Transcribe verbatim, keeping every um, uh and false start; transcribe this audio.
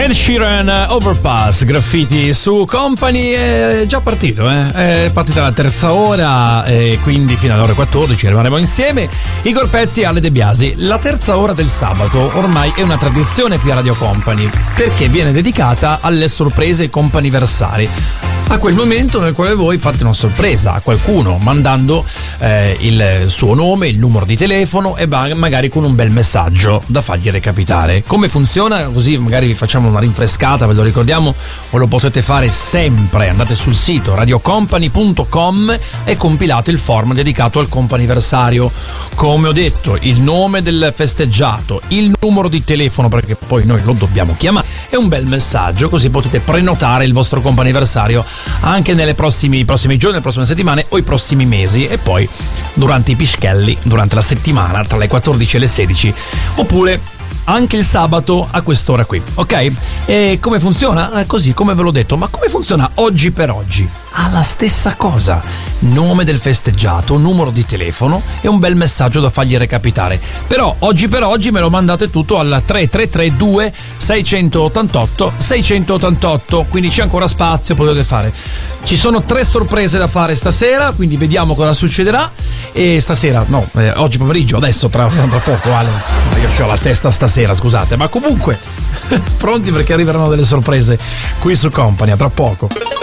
Ed Sheeran, Overpass, Graffiti su Company. È già partito, eh? È partita la terza ora e quindi fino alle ore quattordici rimarremo insieme. Igor Pezzi e Ale De Biasi. La terza ora del sabato ormai è una tradizione qui a Radio Company, perché viene dedicata alle sorprese comp'anniversari, a quel momento nel quale voi fate una sorpresa a qualcuno mandando eh, il suo nome, il numero di telefono e magari con un bel messaggio da fargli recapitare. Come funziona? Così magari vi facciamo una rinfrescata, ve lo ricordiamo, o lo potete fare sempre. Andate sul sito radiocompany punto com e compilate il form dedicato al comp'anniversario. Come ho detto, il nome del festeggiato, il numero di telefono, perché poi noi lo dobbiamo chiamare, e un bel messaggio, così potete prenotare il vostro comp'anniversario anche nelle prossimi, prossimi giorni, nelle prossime settimane o i prossimi mesi, e poi durante i pischelli, durante la settimana tra le quattordici e le sedici, oppure anche il sabato a quest'ora qui, ok? E come funziona? Eh, così come ve l'ho detto. Ma come funziona oggi per oggi? Ha la stessa cosa: nome del festeggiato, numero di telefono e un bel messaggio da fargli recapitare. Però oggi per oggi me lo mandate tutto al tre tre tre due sei otto otto sei otto otto, quindi c'è ancora spazio, potete fare. Ci sono tre sorprese da fare stasera, quindi vediamo cosa succederà. E stasera, no, eh, oggi pomeriggio, adesso tra, tra poco, Ale, io ho la testa stasera, scusate, ma comunque pronti, perché arriveranno delle sorprese qui su Company, a tra poco.